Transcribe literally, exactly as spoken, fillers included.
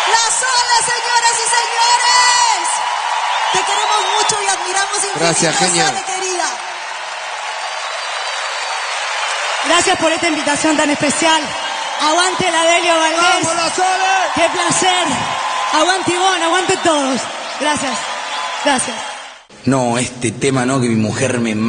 La Sole, señoras y señores. Te queremos mucho y admiramos infinito. Gracias, genia. Sole, querida. Gracias por esta invitación tan especial. Aguante la Delio Valdés. ¡Vamos, la Sole! ¡Qué placer! Aguante Ivonne, aguante todos. Gracias, gracias. No, este tema no, que mi mujer me